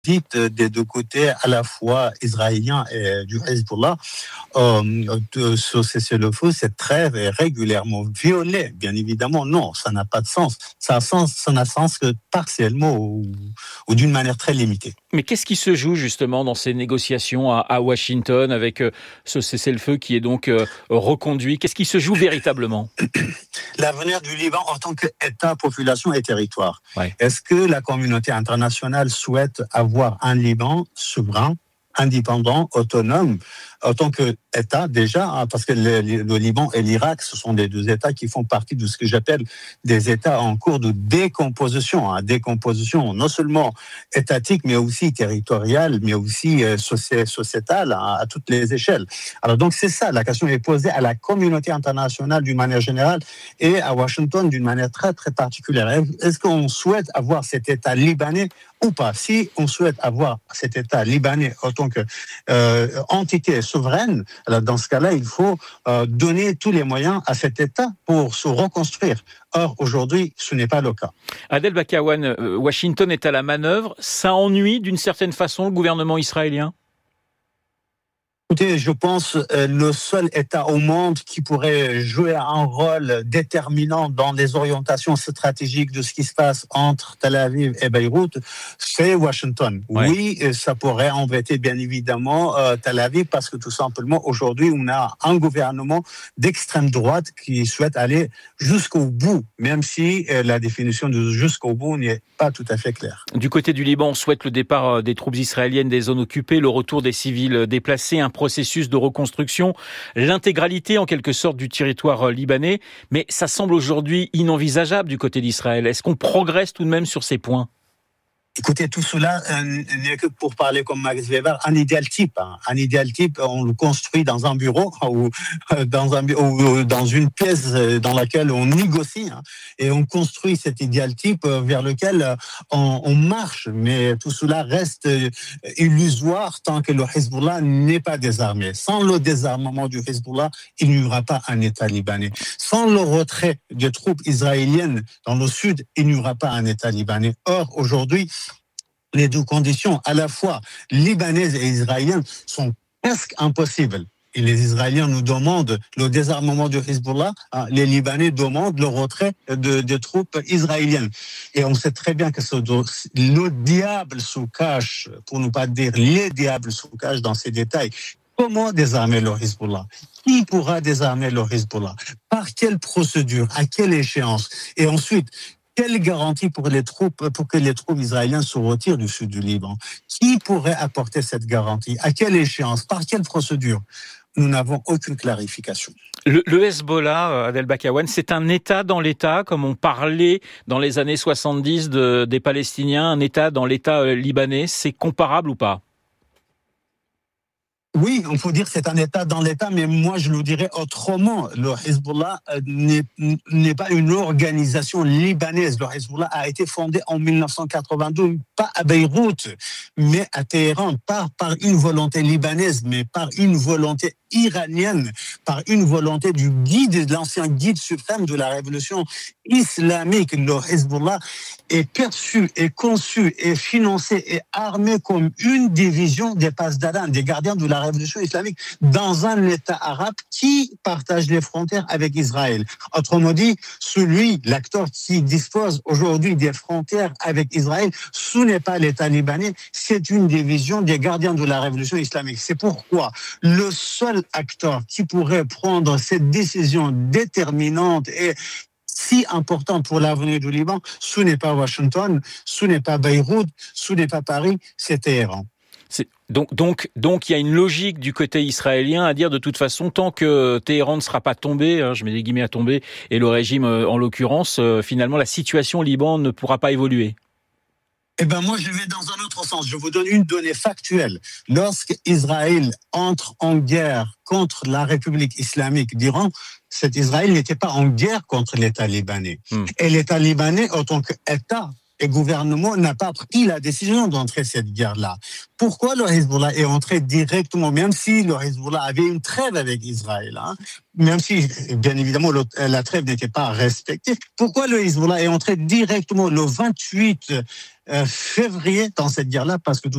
des deux côtés, à la fois israélien et du Hezbollah, ce cessez-le-feu, cette trêve est régulièrement violée. Bien évidemment, non, ça n'a pas de sens. Ça n'a sens que partiellement ou d'une manière très limitée. Mais qu'est-ce qui se joue justement dans ces négociations à Washington avec ce cessez-le-feu qui est donc reconduit? Qu'est-ce qui se joue véritablement? L'avenir du Liban en tant qu'État, population et territoire. Ouais. Est-ce que la communauté internationale souhaite avoir un Liban souverain, indépendant, autonome, en tant qu'État déjà, parce que le Liban et l'Irak, ce sont les deux États qui font partie de ce que j'appelle des États en cours de décomposition. Décomposition non seulement étatique, mais aussi territoriale, mais aussi sociétale, à toutes les échelles. Alors donc c'est ça, la question est posée à la communauté internationale d'une manière générale et à Washington d'une manière très très particulière. Est-ce qu'on souhaite avoir cet État libanais ou pas? Si on souhaite avoir cet État libanais en tant qu'entité souveraine, alors dans ce cas-là, il faut donner tous les moyens à cet État pour se reconstruire. Or, aujourd'hui, ce n'est pas le cas. Adel Bakawan, Washington est à la manœuvre. Ça ennuie d'une certaine façon le gouvernement israélien? Écoutez, je pense le seul État au monde qui pourrait jouer un rôle déterminant dans les orientations stratégiques de ce qui se passe entre Tel Aviv et Beyrouth, c'est Washington. Ouais. Oui, ça pourrait embêter bien évidemment Tel Aviv parce que tout simplement aujourd'hui on a un gouvernement d'extrême droite qui souhaite aller jusqu'au bout, même si la définition de jusqu'au bout n'est pas tout à fait claire. Du côté du Liban, on souhaite le départ des troupes israéliennes des zones occupées, le retour des civils déplacés, un processus de reconstruction, l'intégralité en quelque sorte du territoire libanais, mais ça semble aujourd'hui inenvisageable du côté d'Israël. Est-ce qu'on progresse tout de même sur ces points ? Écoutez, tout cela n'est que pour parler comme Max Weber, un idéal type. Un idéal type, on le construit dans un bureau ou dans une pièce dans laquelle on négocie et on construit cet idéal type vers lequel on marche. Mais tout cela reste illusoire tant que le Hezbollah n'est pas désarmé. Sans le désarmement du Hezbollah, il n'y aura pas un État libanais. Sans le retrait des troupes israéliennes dans le sud, il n'y aura pas un État libanais. Or, aujourd'hui, les deux conditions, à la fois libanaises et israéliennes, sont presque impossibles. Et les Israéliens nous demandent le désarmement du Hezbollah, les Libanais demandent le retrait de troupes israéliennes. Et on sait très bien que le diable se cache, pour ne pas dire les diables se cachent dans ces détails. Comment désarmer le Hezbollah? Qui pourra désarmer le Hezbollah? Par quelle procédure? À quelle échéance? Et ensuite, quelle garantie pour que les troupes israéliennes se retirent du sud du Liban? Qui pourrait apporter cette garantie? À quelle échéance? Par quelle procédure? Nous n'avons aucune clarification. Le Hezbollah, Adel Bakawan, c'est un État dans l'État, comme on parlait dans les années 70 des Palestiniens, un État dans l'État libanais. C'est comparable ou pas? Oui, on peut dire que c'est un État dans l'État, mais moi je le dirais autrement. Le Hezbollah n'est pas une organisation libanaise. Le Hezbollah a été fondé en 1982, pas à Beyrouth, mais à Téhéran, pas par une volonté libanaise, mais par une volonté iranienne, par une volonté de l'ancien guide suprême de la révolution islamique. Le Hezbollah est perçu, est conçu, est financé, est armé comme une division des Pasdaran, des gardiens de la révolution islamique, dans un État arabe qui partage les frontières avec Israël. Autrement dit, l'acteur qui dispose aujourd'hui des frontières avec Israël, ce n'est pas l'État libanais, c'est une division des gardiens de la révolution islamique. C'est pourquoi le seul acteur qui pourrait prendre cette décision déterminante et si important pour l'avenir du Liban, ce n'est pas Washington, ce n'est pas Beyrouth, ce n'est pas Paris, c'est Téhéran. Donc, il y a une logique du côté israélien à dire de toute façon, tant que Téhéran ne sera pas tombé, je mets des guillemets à tomber, et le régime en l'occurrence, finalement la situation au Liban ne pourra pas évoluer. Eh ben moi, je vais dans un autre sens. Je vous donne une donnée factuelle. Lorsque Israël entre en guerre contre la République islamique d'Iran, cet Israël n'était pas en guerre contre l'État libanais. Et l'État libanais, en tant qu'État et gouvernement, n'a pas pris la décision d'entrer cette guerre-là. Pourquoi le Hezbollah est entré directement, même si le Hezbollah avait une trêve avec Israël, même si, bien évidemment, la trêve n'était pas respectée. Pourquoi le Hezbollah est entré directement le 28 février dans cette guerre-là, parce que tout